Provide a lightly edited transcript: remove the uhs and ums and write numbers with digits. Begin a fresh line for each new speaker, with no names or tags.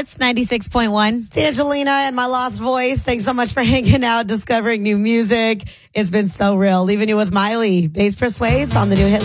Hits 96.1.
It's Angelina and my lost voice. Thanks so much for hanging out, discovering new music. It's been so real. Leaving you with Miley. Bass Persuades on the new hit.